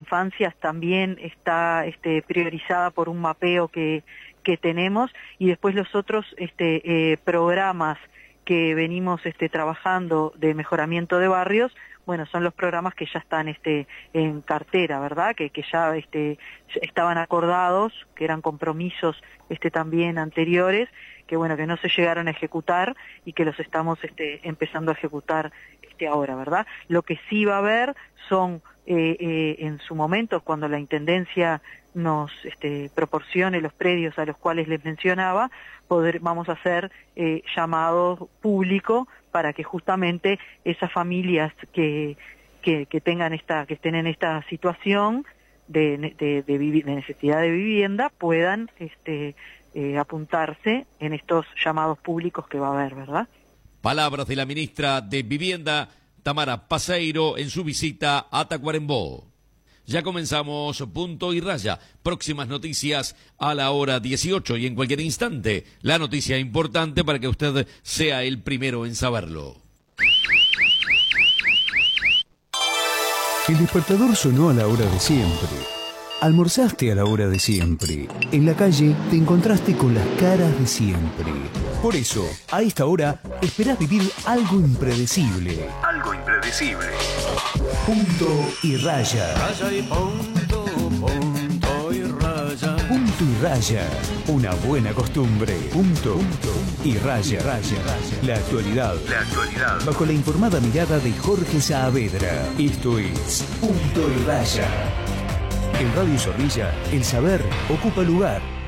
infancias también está priorizada por un mapeo que tenemos, y después los otros programas que venimos trabajando de mejoramiento de barrios, bueno, son los programas que ya están en cartera, ¿verdad? Que ya estaban acordados, que eran compromisos también anteriores, que bueno, que no se llegaron a ejecutar y que los estamos empezando a ejecutar ahora, ¿verdad? Lo que sí va a haber son en su momento, cuando la Intendencia nos proporcione los predios a los cuales les mencionaba, vamos a hacer llamado público para que justamente esas familias que tengan que estén en esta situación de necesidad de vivienda puedan apuntarse en estos llamados públicos que va a haber, ¿verdad? Palabras de la ministra de Vivienda, Tamara Paseiro, en su visita a Tacuarembó. Ya comenzamos Punto y Raya. Próximas noticias a la hora 18 y en cualquier instante. La noticia importante para que usted sea el primero en saberlo. El despertador sonó a la hora de siempre. Almorzaste a la hora de siempre. En la calle te encontraste con las caras de siempre. Por eso, a esta hora, esperás vivir algo impredecible. Algo impredecible. Punto y Raya. Raya y punto, punto y raya. Punto y Raya. Una buena costumbre. Punto y Raya. La actualidad. Bajo la informada mirada de Jorge Saavedra. Esto es Punto y Raya. En Radio Zorrilla, el saber ocupa lugar.